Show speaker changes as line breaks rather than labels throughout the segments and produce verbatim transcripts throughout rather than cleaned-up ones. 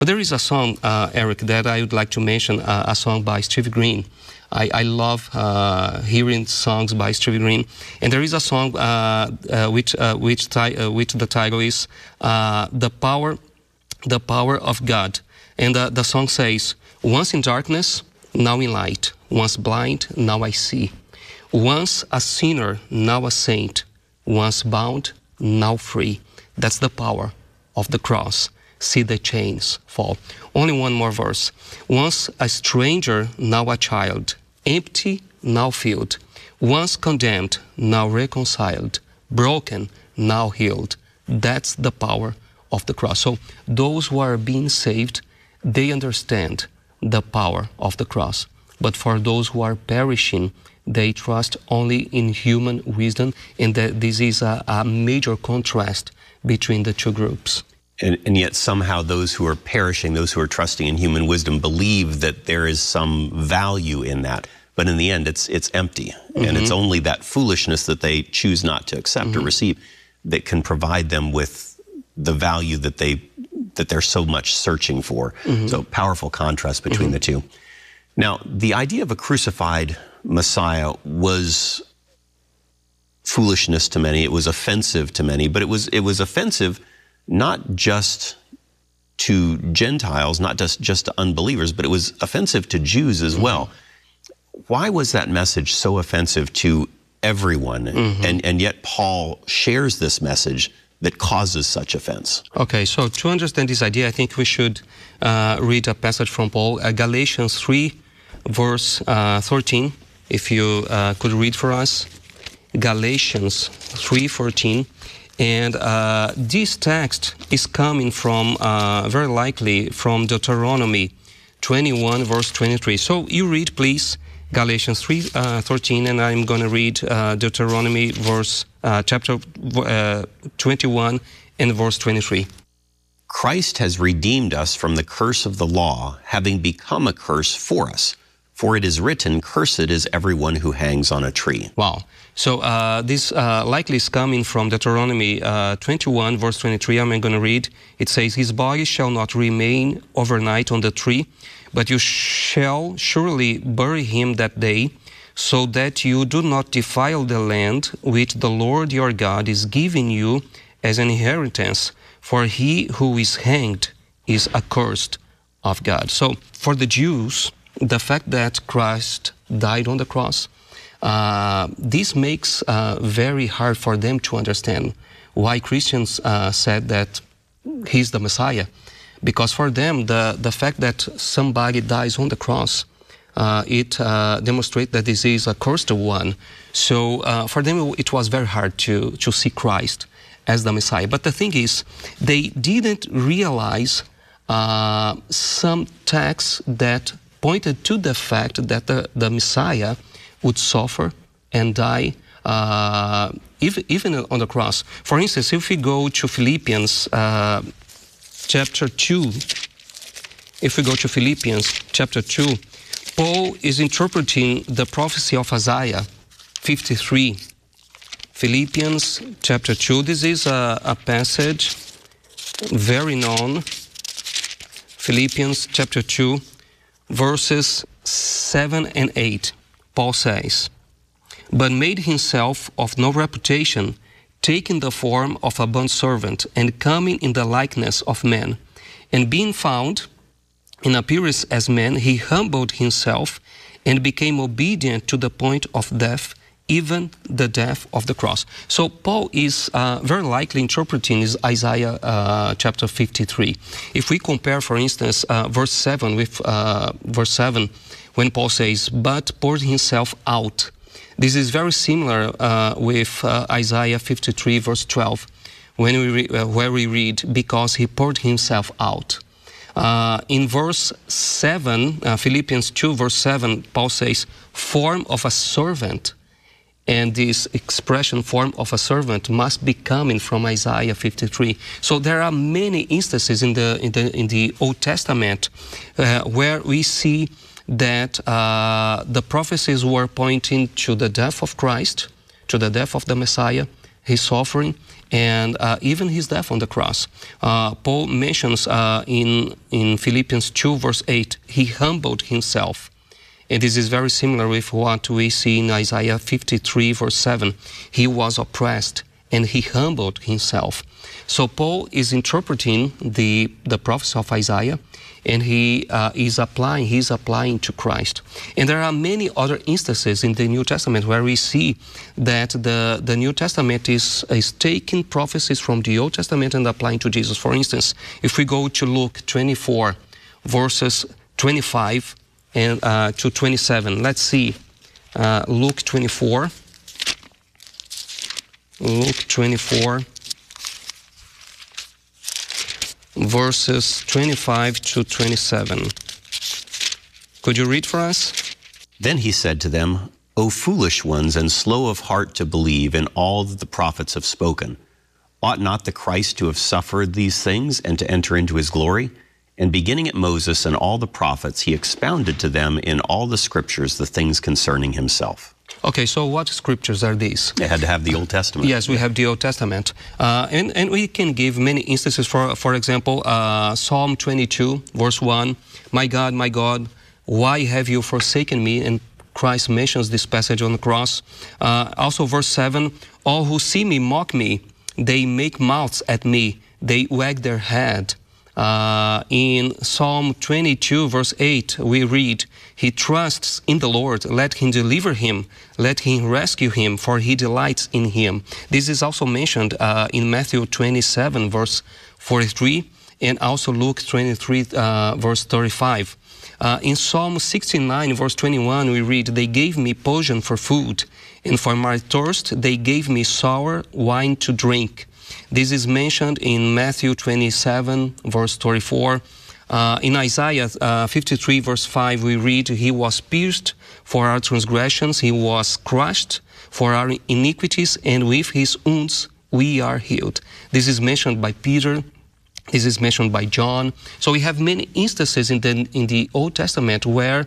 But there is a song, uh, Eric, that I would like to mention, uh, a song by Stevie Green. I, I love uh, hearing songs by Stevie Green, and there is a song uh, uh, which uh, which, uh, which the title is uh, "The Power, the Power of God," and uh, the song says, "Once in darkness, now in light. Once blind, now I see. Once a sinner, now a saint. Once bound, now free." That's the power of the cross. See the chains fall. Only one more verse. "Once a stranger, now a child. Empty, now filled. Once condemned, now reconciled. Broken, now healed." That's the power of the cross. So those who are being saved, they understand the power of the cross. But for those who are perishing, they trust only in human wisdom, and that this is a, a major contrast between the two groups.
And, and yet somehow those who are perishing, those who are trusting in human wisdom, believe that there is some value in that. But in the end, it's it's empty. Mm-hmm. And it's only that foolishness that they choose not to accept mm-hmm. or receive that can provide them with the value that, they, that they're so much searching for. Mm-hmm. So powerful contrast between mm-hmm. the two. Now, the idea of a crucified Messiah was foolishness to many. It was offensive to many, but it was, it was offensive not just to Gentiles, not just, just to unbelievers, but it was offensive to Jews as well. Why was that message so offensive to everyone? Mm-hmm. And, and yet Paul shares this message that causes such offense.
Okay, so to understand this idea, I think we should uh, read a passage from Paul, uh, Galatians three, verse uh, thirteen, if you uh, could read for us. Galatians three fourteen. And uh, this text is coming from, uh, very likely, from Deuteronomy twenty-one, verse twenty-three. So you read, please, Galatians three thirteen, and I'm going to read uh, Deuteronomy verse, uh, chapter uh, twenty-one and verse twenty-three.
"Christ has redeemed us from the curse of the law, having become a curse for us. For it is written, cursed is everyone who hangs on a tree."
Wow. So uh, this uh, likely is coming from Deuteronomy uh, twenty-one, verse twenty-three. I'm going to read. It says, "His body shall not remain overnight on the tree, but you shall surely bury him that day, so that you do not defile the land which the Lord your God is giving you as an inheritance. For he who is hanged is accursed of God." So for the Jews, the fact that Christ died on the cross, uh, this makes uh, very hard for them to understand why Christians uh, said that he's the Messiah. Because for them, the, the fact that somebody dies on the cross, uh, it uh, demonstrates that this is a cursed one. So uh, for them, it was very hard to, to see Christ as the Messiah. But the thing is, they didn't realize uh, some texts that pointed to the fact that the, the Messiah would suffer and die uh, even, even on the cross. For instance, if we go to Philippians uh, chapter two, if we go to Philippians chapter two, Paul is interpreting the prophecy of Isaiah fifty-three. Philippians chapter two, this is a, a passage very known. Philippians chapter two, verses seven and eight, Paul says, "But made himself of no reputation, taking the form of a bondservant, and coming in the likeness of men. And being found in appearance as man, he humbled himself and became obedient to the point of death, even the death of the cross." So Paul is uh, very likely interpreting Isaiah uh, chapter fifty-three. If we compare, for instance, uh, verse seven with uh, verse seven, when Paul says, "But poured himself out," this is very similar uh, with uh, Isaiah fifty-three, verse twelve, when we re uh, where we read, "Because he poured himself out." Uh, in verse seven, uh, Philippians two, verse seven, Paul says, "Form of a servant." And this expression, "form of a servant," must be coming from Isaiah fifty-three. So there are many instances in the in the in the Old Testament uh, where we see that uh, the prophecies were pointing to the death of Christ, to the death of the Messiah, his suffering, and uh, even his death on the cross. Uh, Paul mentions uh, in, in Philippians two, verse eight, he humbled himself. And this is very similar with what we see in Isaiah fifty-three, verse seven. He was oppressed, and he humbled himself. So Paul is interpreting the, the prophecy of Isaiah, and he uh, is applying, he's applying to Christ. And there are many other instances in the New Testament where we see that the, the New Testament is, is taking prophecies from the Old Testament and applying to Jesus. For instance, if we go to Luke twenty-four, verses twenty-five and uh, to twenty-seven, let's see uh, Luke twenty-four. Luke twenty-four, verses twenty-five to twenty-seven. Could you read for us?
Then he said to them, O foolish ones, and slow of heart to believe in all that the prophets have spoken. Ought not the Christ to have suffered these things and to enter into his glory? And beginning at Moses and all the prophets, he expounded to them in all the scriptures the things concerning himself.
Okay, so what scriptures are these?
They had to have the Old Testament.
Yes, we have the Old Testament. Uh, and, and we can give many instances. For, for example, uh, Psalm twenty-two, verse one, My God, my God, why have you forsaken me? And Christ mentions this passage on the cross. Uh, also, verse seven, all who see me mock me. They make mouths at me. They wag their head. Uh, in Psalm twenty-two, verse eight, we read, He trusts in the Lord, let him deliver him, let him rescue him, for he delights in him. This is also mentioned uh, in Matthew twenty-seven, verse forty-three, and also Luke twenty-three, uh, verse thirty-five. Uh, in Psalm sixty-nine, verse twenty-one, we read, They gave me poison for food, and for my thirst they gave me sour wine to drink. This is mentioned in Matthew twenty-seven, verse thirty-four. Uh, in Isaiah uh, fifty-three, verse five, we read, He was pierced for our transgressions, He was crushed for our iniquities, and with His wounds we are healed. This is mentioned by Peter. This is mentioned by John. So we have many instances in the, in the Old Testament where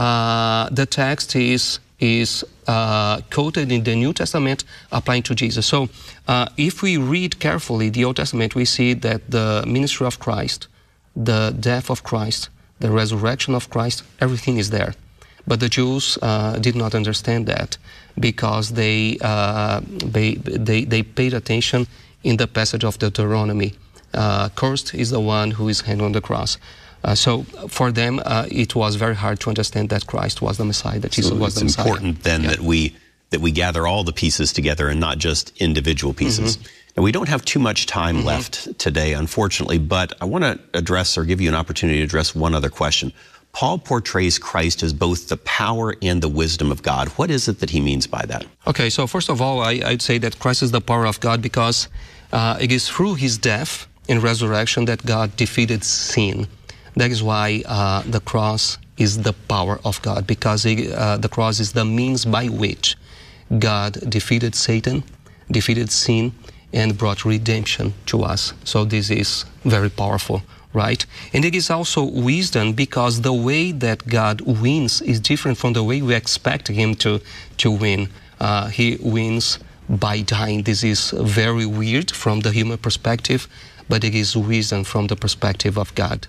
uh, the text is is uh, quoted in the New Testament applying to Jesus. So uh, if we read carefully the Old Testament, we see that the ministry of Christ, the death of Christ, the resurrection of Christ, everything is there. But the Jews uh, did not understand that because they, uh, they, they, they paid attention in the passage of Deuteronomy. Uh, cursed is the one who is hanged on the cross. Uh, so for them, uh, it was very hard to understand that Christ was the Messiah, that Jesus
so
was the Messiah.
It's important then yeah. that we that we gather all the pieces together and not just individual pieces. Mm-hmm. And we don't have too much time mm-hmm. left today, unfortunately, but I want to address or give you an opportunity to address one other question. Paul portrays Christ as both the power and the wisdom of God. What is it that he means by that?
Okay, so first of all, I, I'd say that Christ is the power of God because uh, it is through his death and resurrection that God defeated sin. That is why uh, the cross is the power of God, because it, uh, the cross is the means by which God defeated Satan, defeated sin, and brought redemption to us. So this is very powerful, right? And it is also wisdom because the way that God wins is different from the way we expect him to, to win. Uh, he wins by dying. This is very weird from the human perspective, but it is wisdom from the perspective of God.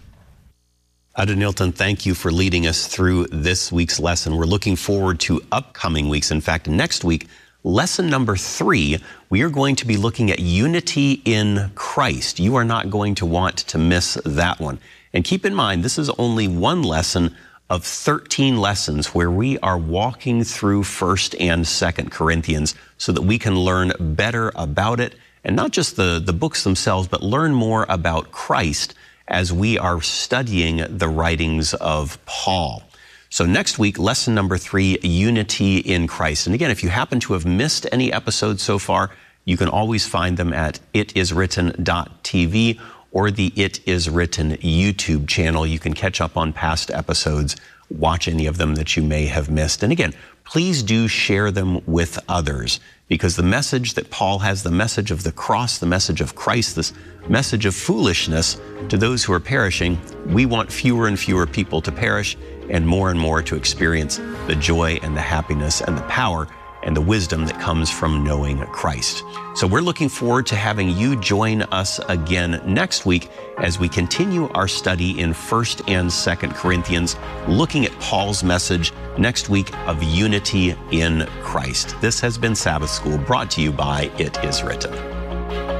Adonilton, thank you for leading us through this week's lesson. We're looking forward to upcoming weeks. In fact, next week, lesson number three, we are going to be looking at unity in Christ. You are not going to want to miss that one. And keep in mind, this is only one lesson of thirteen lessons where we are walking through First and Second Corinthians so that we can learn better about it, and not just the, the books themselves, but learn more about Christ as we are studying the writings of Paul. So next week, lesson number three, unity in Christ. And again, if you happen to have missed any episodes so far, you can always find them at it is written dot t v or the It Is Written YouTube channel. You can catch up on past episodes, watch any of them that you may have missed. And again, please do share them with others, because the message that Paul has, the message of the cross, the message of Christ, this message of foolishness to those who are perishing, we want fewer and fewer people to perish and more and more to experience the joy and the happiness and the power and the wisdom that comes from knowing Christ. So we're looking forward to having you join us again next week as we continue our study in First and Second Corinthians, looking at Paul's message next week of unity in Christ. This has been Sabbath School, brought to you by It Is Written.